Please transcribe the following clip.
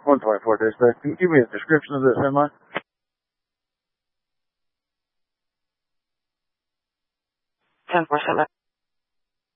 124 dispatch. Can you give me a description of this semi? 1047.